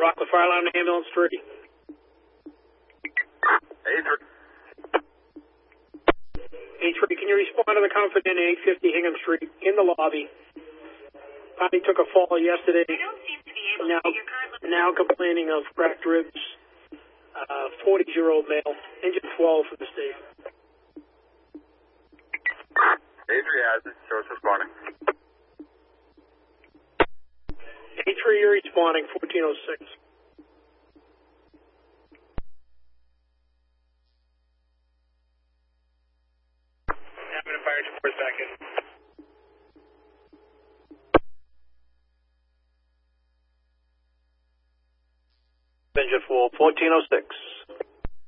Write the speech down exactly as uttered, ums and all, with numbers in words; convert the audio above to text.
Rockland Fire Alarm Ambulance three. A three. A three, can you respond to the comfort in eight fifty Hingham Street in the lobby? Party took a fall yesterday. I don't seem to be able now, to get your card. now complaining of cracked ribs. Uh, forty-year-old male, engine twelve for the state. A three has it. Source responding. A three, you're responding, fourteen oh six. Having a fire support back in. Engine four, fourteen oh six.